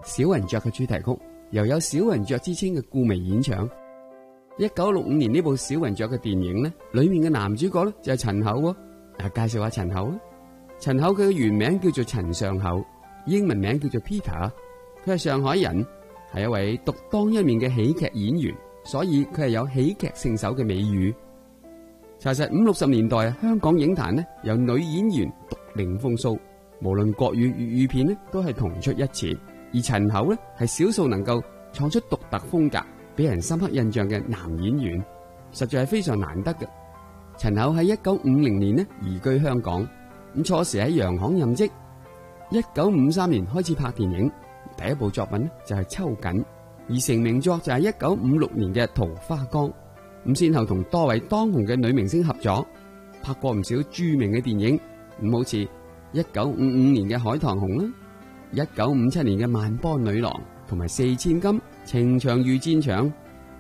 小雲雀嘅主題曲，又有小雲雀之稱嘅顧媚演唱。1965年呢部小雲雀嘅電影呢，裏面嘅男主角呢就係陳厚喎。介紹下陳厚啊，陳厚佢嘅原名叫做陳尚厚，英文名叫做 Peter， 佢係上海人，係一位獨當一面嘅喜劇演員，所以佢係有喜劇聖手嘅美譽。查實50、60年代香港影壇呢有女演員獨領風騷，無論國語粵語片呢都係同出一轍，而陳厚呢係少數能夠創出獨特風格，俾人深刻印象嘅男演員，實在係非常難得嘅。陳厚喺1950年呢移居香港，咁初時喺洋行任職。1953年開始拍電影，第一部作品呢就係《秋瑾》，而成名作就係1956年嘅《桃花江》。咁先後同多位當紅嘅女明星合作，拍過唔少著名嘅電影，咁好似1955年嘅《海棠紅》啦，1957年嘅《萬波女郎》同埋《四千金》，情長如戰場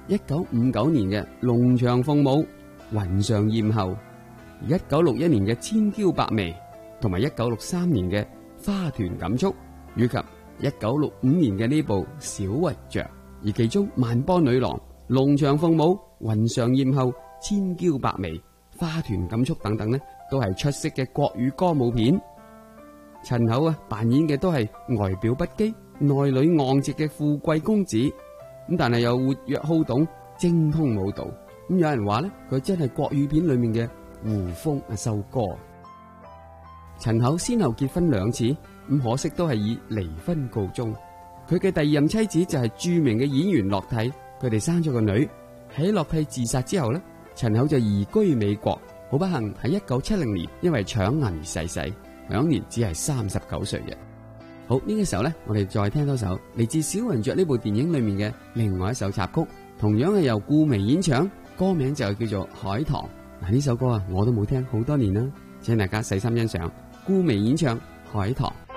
，1959年嘅《龍翔鳳舞》，雲上艷後，1961年嘅《千嬌百媚》，同埋1963年嘅《花團錦簇》，以及1965年嘅呢部《小雲雀》，而其中《萬波女郎》、《龍翔鳳舞》、雲上艷後、千嬌百媚、花團錦簇等等呢，都係出色嘅國語歌舞片。陳厚啊，扮演嘅都係外表不羈、內裏昂直嘅富貴公子，咁但係又活躍好動、精通舞蹈。咁有人話呢，佢真係國語片裏面嘅胡楓阿修哥。陳厚先後結婚2次，咁可惜都係以離婚告終。佢嘅第二任妻子就係著名嘅演員樂蒂，佢哋生咗個女。喺樂蒂自殺之後呢，陳厚就移居美國，好不幸喺1970年因為腸癌而逝世，享年只係39歲嘅。好，呢個時候呢，我哋再聽多首嚟自《小雲雀》呢部電影裏面嘅另外一首插曲，同樣係由顧媚演唱，歌名就叫做《海棠》。嗱，呢首歌啊，我都冇聽好多年啦，請大家細心欣賞顧媚演唱《海棠》。